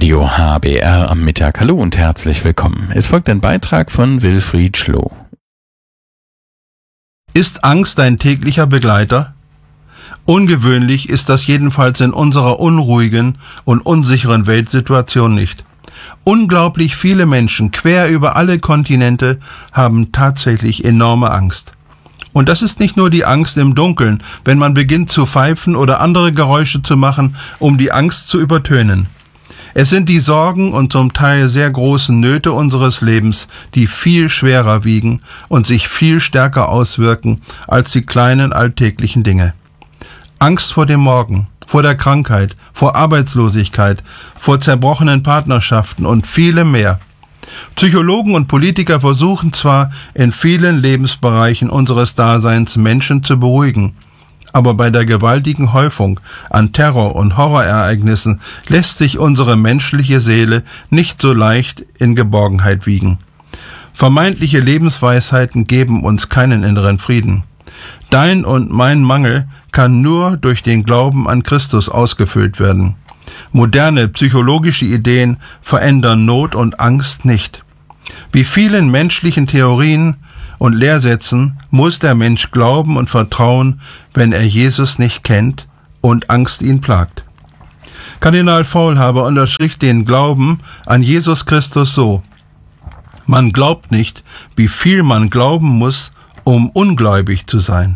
Radio HBR am Mittag. Hallo und herzlich willkommen. Es folgt ein Beitrag von Wilfried Schloh. Ist Angst dein täglicher Begleiter? Ungewöhnlich ist das jedenfalls in unserer unruhigen und unsicheren Weltsituation nicht. Unglaublich viele Menschen quer über alle Kontinente haben tatsächlich enorme Angst. Und das ist nicht nur die Angst im Dunkeln, wenn man beginnt zu pfeifen oder andere Geräusche zu machen, um die Angst zu übertönen. Es sind die Sorgen und zum Teil sehr großen Nöte unseres Lebens, die viel schwerer wiegen und sich viel stärker auswirken als die kleinen alltäglichen Dinge. Angst vor dem Morgen, vor der Krankheit, vor Arbeitslosigkeit, vor zerbrochenen Partnerschaften und vielem mehr. Psychologen und Politiker versuchen zwar in vielen Lebensbereichen unseres Daseins Menschen zu beruhigen, aber bei der gewaltigen Häufung an Terror- und Horrorereignissen lässt sich unsere menschliche Seele nicht so leicht in Geborgenheit wiegen. Vermeintliche Lebensweisheiten geben uns keinen inneren Frieden. Dein und mein Mangel kann nur durch den Glauben an Christus ausgefüllt werden. Moderne psychologische Ideen verändern Not und Angst nicht. Wie vielen menschlichen Theorien und Lehrsätzen muss der Mensch glauben und vertrauen, wenn er Jesus nicht kennt und Angst ihn plagt. Kardinal Faulhaber unterstrich den Glauben an Jesus Christus so: Man glaubt nicht, wie viel man glauben muss, um ungläubig zu sein.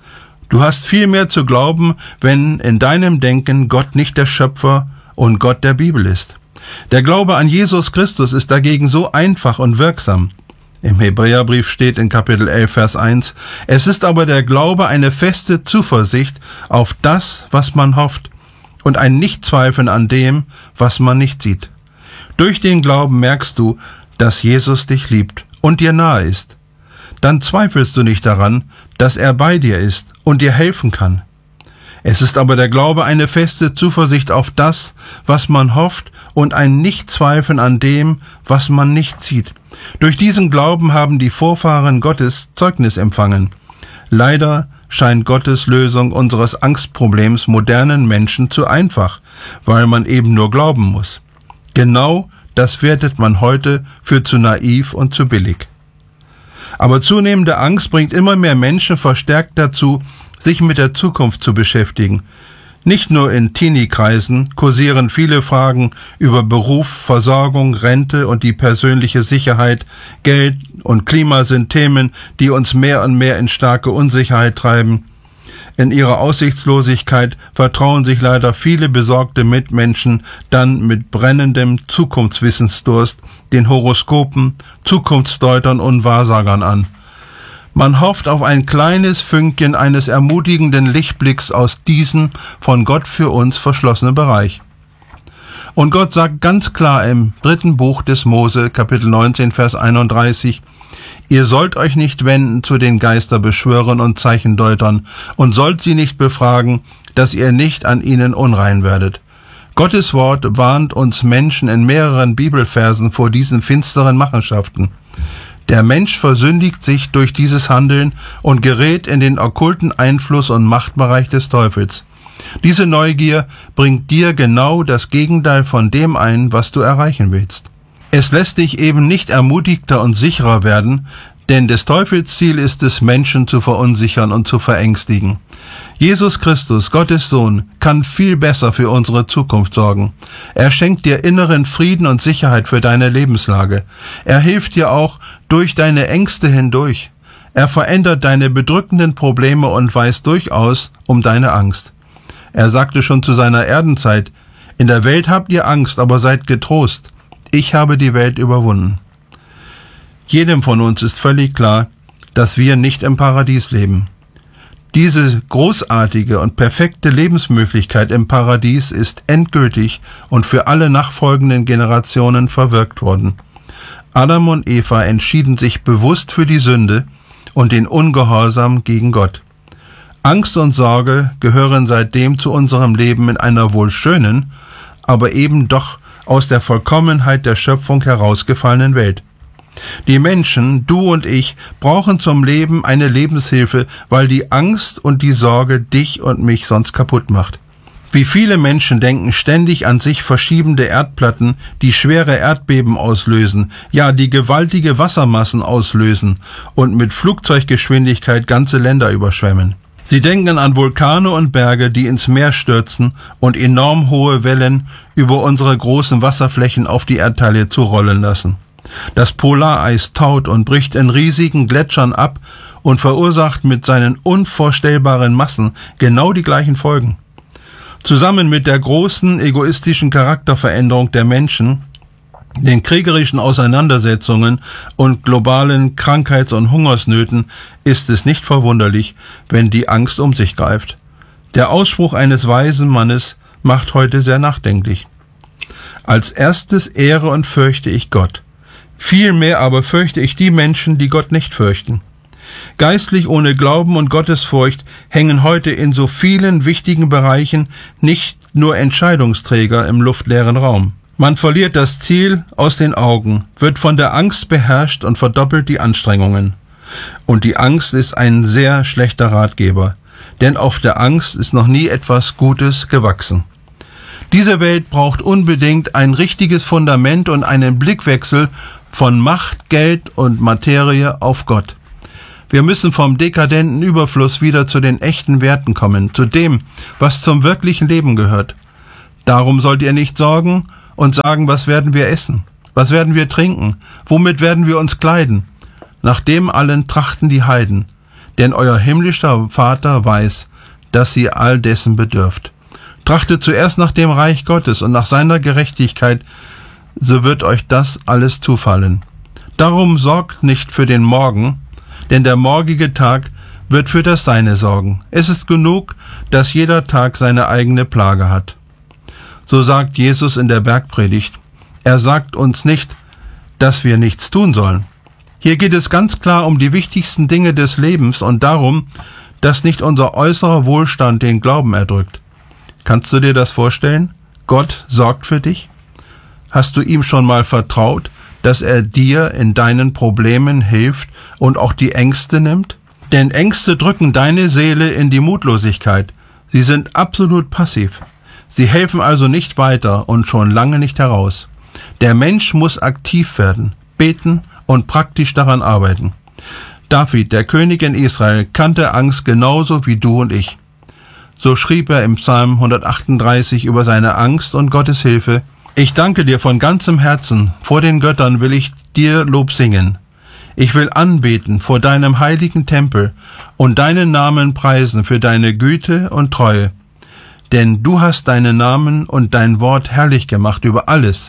Du hast viel mehr zu glauben, wenn in deinem Denken Gott nicht der Schöpfer und Gott der Bibel ist. Der Glaube an Jesus Christus ist dagegen so einfach und wirksam. Im Hebräerbrief steht in Kapitel 11, Vers 1, es ist aber der Glaube eine feste Zuversicht auf das, was man hofft, und ein Nichtzweifeln an dem, was man nicht sieht. Durch den Glauben merkst du, dass Jesus dich liebt und dir nahe ist. Dann zweifelst du nicht daran, dass er bei dir ist und dir helfen kann. Es ist aber der Glaube eine feste Zuversicht auf das, was man hofft, und ein Nichtzweifeln an dem, was man nicht sieht. Durch diesen Glauben haben die Vorfahren Gottes Zeugnis empfangen. Leider scheint Gottes Lösung unseres Angstproblems modernen Menschen zu einfach, weil man eben nur glauben muss. Genau das wertet man heute für zu naiv und zu billig. Aber zunehmende Angst bringt immer mehr Menschen verstärkt dazu, sich mit der Zukunft zu beschäftigen. Nicht nur in Teenie-Kreisen kursieren viele Fragen über Beruf, Versorgung, Rente und die persönliche Sicherheit. Geld und Klima sind Themen, die uns mehr und mehr in starke Unsicherheit treiben. In ihrer Aussichtslosigkeit vertrauen sich leider viele besorgte Mitmenschen dann mit brennendem Zukunftswissensdurst den Horoskopen, Zukunftsdeutern und Wahrsagern an. Man hofft auf ein kleines Fünkchen eines ermutigenden Lichtblicks aus diesem von Gott für uns verschlossenen Bereich. Und Gott sagt ganz klar im 3. Buch des Mose, Kapitel 19, Vers 31, ihr sollt euch nicht wenden zu den Geisterbeschwörern und Zeichendeutern und sollt sie nicht befragen, dass ihr nicht an ihnen unrein werdet. Gottes Wort warnt uns Menschen in mehreren Bibelversen vor diesen finsteren Machenschaften. Der Mensch versündigt sich durch dieses Handeln und gerät in den okkulten Einfluss und Machtbereich des Teufels. Diese Neugier bringt dir genau das Gegenteil von dem ein, was du erreichen willst. Es lässt dich eben nicht ermutigter und sicherer werden, denn des Teufels Ziel ist es, Menschen zu verunsichern und zu verängstigen. Jesus Christus, Gottes Sohn, kann viel besser für unsere Zukunft sorgen. Er schenkt dir inneren Frieden und Sicherheit für deine Lebenslage. Er hilft dir auch durch deine Ängste hindurch. Er verändert deine bedrückenden Probleme und weiß durchaus um deine Angst. Er sagte schon zu seiner Erdenzeit, in der Welt habt ihr Angst, aber seid getrost. Ich habe die Welt überwunden. Jedem von uns ist völlig klar, dass wir nicht im Paradies leben. Diese großartige und perfekte Lebensmöglichkeit im Paradies ist endgültig und für alle nachfolgenden Generationen verwirkt worden. Adam und Eva entschieden sich bewusst für die Sünde und den Ungehorsam gegen Gott. Angst und Sorge gehören seitdem zu unserem Leben in einer wohl schönen, aber eben doch aus der Vollkommenheit der Schöpfung herausgefallenen Welt. Die Menschen, du und ich, brauchen zum Leben eine Lebenshilfe, weil die Angst und die Sorge dich und mich sonst kaputt macht. Wie viele Menschen denken ständig an sich verschiebende Erdplatten, die schwere Erdbeben auslösen, ja, die gewaltige Wassermassen auslösen und mit Flugzeuggeschwindigkeit ganze Länder überschwemmen. Sie denken an Vulkane und Berge, die ins Meer stürzen und enorm hohe Wellen über unsere großen Wasserflächen auf die Erdteile zurollen lassen. Das Polareis taut und bricht in riesigen Gletschern ab und verursacht mit seinen unvorstellbaren Massen genau die gleichen Folgen. Zusammen mit der großen egoistischen Charakterveränderung der Menschen, den kriegerischen Auseinandersetzungen und globalen Krankheits- und Hungersnöten ist es nicht verwunderlich, wenn die Angst um sich greift. Der Ausspruch eines weisen Mannes macht heute sehr nachdenklich. Als erstes ehre und fürchte ich Gott. Vielmehr aber fürchte ich die Menschen, die Gott nicht fürchten. Geistlich ohne Glauben und Gottesfurcht hängen heute in so vielen wichtigen Bereichen nicht nur Entscheidungsträger im luftleeren Raum. Man verliert das Ziel aus den Augen, wird von der Angst beherrscht und verdoppelt die Anstrengungen. Und die Angst ist ein sehr schlechter Ratgeber, denn auf der Angst ist noch nie etwas Gutes gewachsen. Diese Welt braucht unbedingt ein richtiges Fundament und einen Blickwechsel von Macht, Geld und Materie auf Gott. Wir müssen vom dekadenten Überfluss wieder zu den echten Werten kommen, zu dem, was zum wirklichen Leben gehört. Darum sollt ihr nicht sorgen und sagen, was werden wir essen, was werden wir trinken, womit werden wir uns kleiden. Nach dem allen trachten die Heiden, denn euer himmlischer Vater weiß, dass ihr all dessen bedürft. Trachtet zuerst nach dem Reich Gottes und nach seiner Gerechtigkeit, so wird euch das alles zufallen. Darum sorgt nicht für den Morgen, denn der morgige Tag wird für das Seine sorgen. Es ist genug, dass jeder Tag seine eigene Plage hat. So sagt Jesus in der Bergpredigt. Er sagt uns nicht, dass wir nichts tun sollen. Hier geht es ganz klar um die wichtigsten Dinge des Lebens und darum, dass nicht unser äußerer Wohlstand den Glauben erdrückt. Kannst du dir das vorstellen? Gott sorgt für dich? Hast du ihm schon mal vertraut, dass er dir in deinen Problemen hilft und auch die Ängste nimmt? Denn Ängste drücken deine Seele in die Mutlosigkeit. Sie sind absolut passiv. Sie helfen also nicht weiter und schon lange nicht heraus. Der Mensch muss aktiv werden, beten und praktisch daran arbeiten. David, der König in Israel, kannte Angst genauso wie du und ich. So schrieb er im Psalm 138 über seine Angst und Gottes Hilfe: Ich danke dir von ganzem Herzen, vor den Göttern will ich dir Lob singen. Ich will anbeten vor deinem heiligen Tempel und deinen Namen preisen für deine Güte und Treue. Denn du hast deinen Namen und dein Wort herrlich gemacht über alles.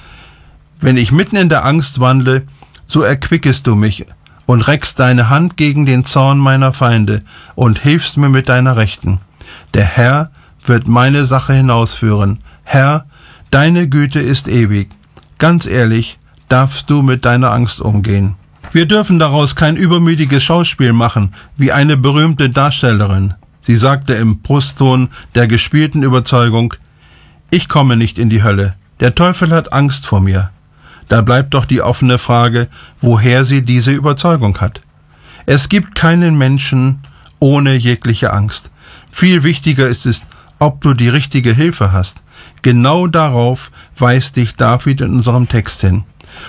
Wenn ich mitten in der Angst wandle, so erquickest du mich und reckst deine Hand gegen den Zorn meiner Feinde und hilfst mir mit deiner Rechten. Der Herr wird meine Sache hinausführen. Herr, deine Güte ist ewig. Ganz ehrlich, darfst du mit deiner Angst umgehen. Wir dürfen daraus kein übermütiges Schauspiel machen, wie eine berühmte Darstellerin. Sie sagte im Brustton der gespielten Überzeugung: Ich komme nicht in die Hölle. Der Teufel hat Angst vor mir. Da bleibt doch die offene Frage, woher sie diese Überzeugung hat. Es gibt keinen Menschen ohne jegliche Angst. Viel wichtiger ist es, ob du die richtige Hilfe hast. Genau darauf weist dich David in unserem Text hin.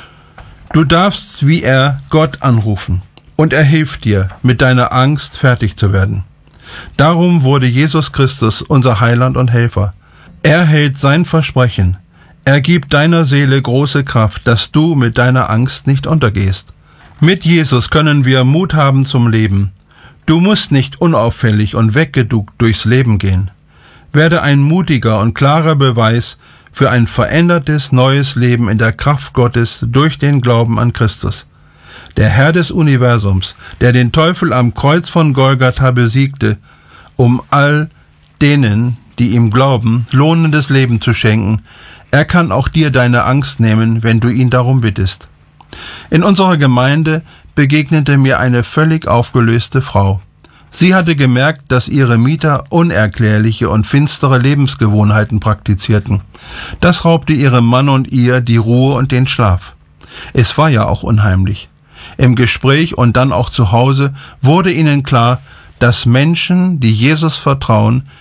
Du darfst wie er Gott anrufen und er hilft dir, mit deiner Angst fertig zu werden. Darum wurde Jesus Christus unser Heiland und Helfer. Er hält sein Versprechen. Er gibt deiner Seele große Kraft, dass du mit deiner Angst nicht untergehst. Mit Jesus können wir Mut haben zum Leben. Du musst nicht unauffällig und weggeduckt durchs Leben gehen. Werde ein mutiger und klarer Beweis für ein verändertes, neues Leben in der Kraft Gottes durch den Glauben an Christus. Der Herr des Universums, der den Teufel am Kreuz von Golgatha besiegte, um all denen, die ihm glauben, lohnendes Leben zu schenken. Er kann auch dir deine Angst nehmen, wenn du ihn darum bittest. In unserer Gemeinde begegnete mir eine völlig aufgelöste Frau. Sie hatte gemerkt, dass ihre Mieter unerklärliche und finstere Lebensgewohnheiten praktizierten. Das raubte ihrem Mann und ihr die Ruhe und den Schlaf. Es war ja auch unheimlich. Im Gespräch und dann auch zu Hause wurde ihnen klar, dass Menschen, die Jesus vertrauen,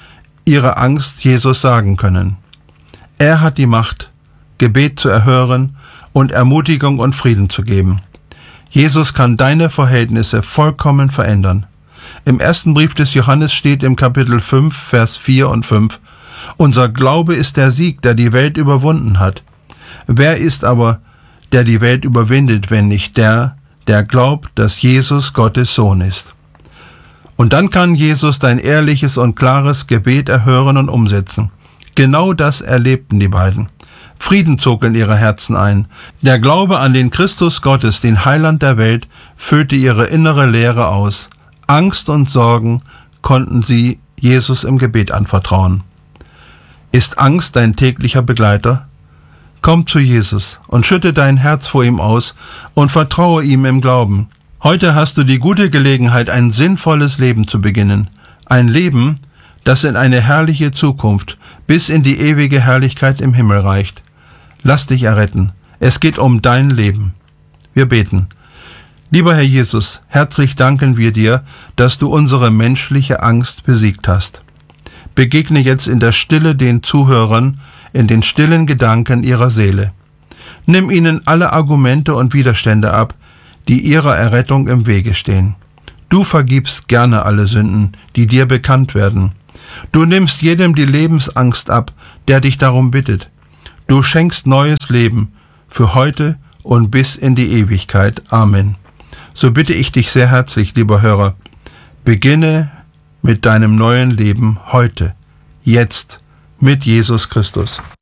ihre Angst Jesus sagen können. Er hat die Macht, Gebet zu erhören und Ermutigung und Frieden zu geben. Jesus kann deine Verhältnisse vollkommen verändern. Im ersten Brief des Johannes steht im Kapitel 5, Vers 4 und 5, unser Glaube ist der Sieg, der die Welt überwunden hat. Wer ist aber, der die Welt überwindet, wenn nicht der, der glaubt, dass Jesus Gottes Sohn ist? Und dann kann Jesus dein ehrliches und klares Gebet erhören und umsetzen. Genau das erlebten die beiden. Frieden zog in ihre Herzen ein. Der Glaube an den Christus Gottes, den Heiland der Welt, füllte ihre innere Leere aus. Angst und Sorgen konnten sie Jesus im Gebet anvertrauen. Ist Angst dein täglicher Begleiter? Komm zu Jesus und schütte dein Herz vor ihm aus und vertraue ihm im Glauben. Heute hast du die gute Gelegenheit, ein sinnvolles Leben zu beginnen. Ein Leben, das in eine herrliche Zukunft bis in die ewige Herrlichkeit im Himmel reicht. Lass dich erretten. Es geht um dein Leben. Wir beten. Lieber Herr Jesus, herzlich danken wir dir, dass du unsere menschliche Angst besiegt hast. Begegne jetzt in der Stille den Zuhörern, in den stillen Gedanken ihrer Seele. Nimm ihnen alle Argumente und Widerstände ab, die ihrer Errettung im Wege stehen. Du vergibst gerne alle Sünden, die dir bekannt werden. Du nimmst jedem die Lebensangst ab, der dich darum bittet. Du schenkst neues Leben für heute und bis in die Ewigkeit. Amen. So bitte ich dich sehr herzlich, lieber Hörer, beginne mit deinem neuen Leben heute, jetzt, mit Jesus Christus.